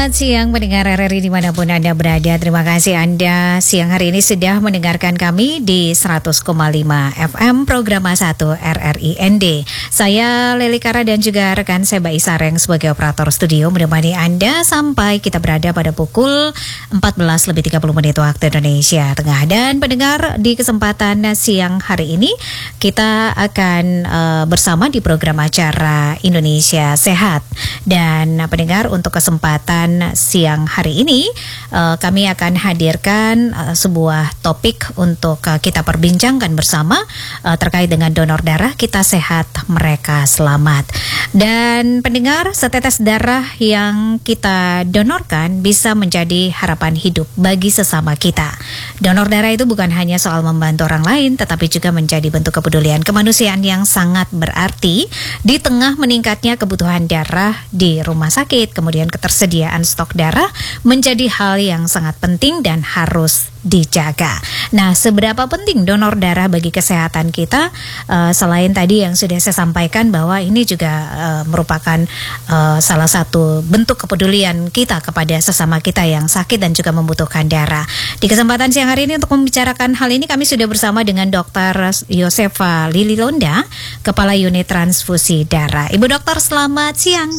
Selamat siang pendengar RRI dimanapun Anda berada. Terima kasih Anda siang hari ini sudah mendengarkan kami di 100,5 FM program 1 RRI ND. Saya Leli Kara dan juga rekan saya Mbak Isareng sebagai operator studio menemani Anda sampai kita berada pada pukul 14:30 waktu Indonesia Tengah. Dan pendengar, di kesempatan siang hari ini kita akan bersama di program acara Indonesia Sehat. Dan pendengar, untuk kesempatan siang hari ini kami akan hadirkan sebuah topik untuk kita perbincangkan bersama terkait dengan donor darah. Kita sehat, mereka selamat. Dan pendengar, setetes darah yang kita donorkan bisa menjadi harapan hidup bagi sesama kita. Donor darah itu bukan hanya soal membantu orang lain, tetapi juga menjadi bentuk kepedulian kemanusiaan yang sangat berarti di tengah meningkatnya kebutuhan darah di rumah sakit. Kemudian ketersediaan stok darah menjadi hal yang sangat penting dan harus dijaga. Nah, seberapa penting donor darah bagi kesehatan kita? Selain tadi yang sudah saya sampaikan bahwa ini juga merupakan salah satu bentuk kepedulian kita kepada sesama kita yang sakit dan juga membutuhkan darah. Di kesempatan siang hari ini untuk membicarakan hal ini kami sudah bersama dengan Dr. Yosefa Lililonda, Kepala Unit Transfusi Darah. Ibu Dokter, selamat siang.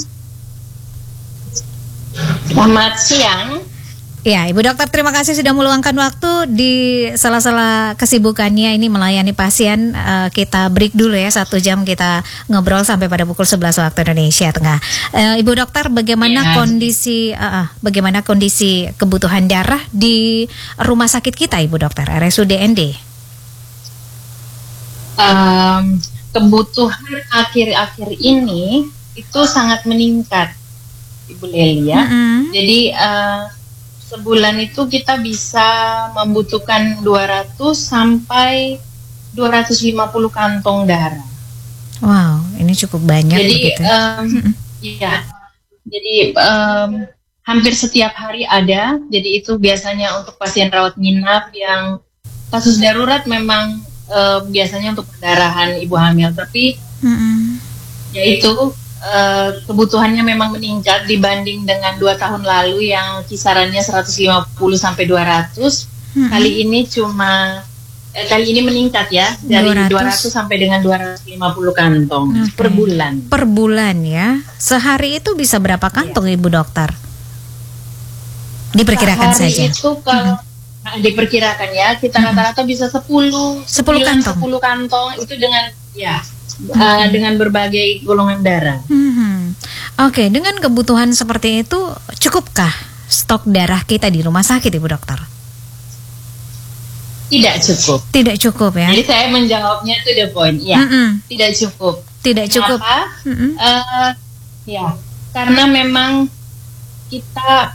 Selamat siang. Ya, Ibu Dokter, terima kasih sudah meluangkan waktu di sela-sela kesibukannya ini melayani pasien. Kita break dulu ya, 1 jam kita ngobrol sampai pada pukul 11 waktu Indonesia Tengah. Ibu Dokter, bagaimana kondisi kebutuhan darah di rumah sakit kita, Ibu Dokter, RSUD ND? Kebutuhan akhir-akhir ini itu sangat meningkat, Ibu Leli ya. Jadi sebulan itu kita bisa membutuhkan 200 sampai 250 kantong darah. Wow, ini cukup banyak. Jadi begitu. Jadi hampir setiap hari ada. Jadi itu biasanya untuk pasien rawat inap yang kasus darurat, memang biasanya untuk perdarahan ibu hamil. Tapi yaitu kebutuhannya memang meningkat dibanding dengan 2 tahun lalu yang kisarannya 150 sampai 200. Kali ini meningkat ya, dari 200 sampai dengan 250 kantong per bulan. Per bulan ya. Sehari itu bisa berapa kantong Ibu Dokter? Diperkirakan saja. Itu kalau diperkirakan ya, kita rata-rata bisa 10 kantong itu dengan dengan berbagai golongan darah. Oke, dengan kebutuhan seperti itu, cukupkah stok darah kita di rumah sakit, Ibu Dokter? Tidak cukup. Tidak cukup ya. Jadi saya menjawabnya to the point. Ya, tidak cukup. Tidak cukup. Kenapa? Karena memang kita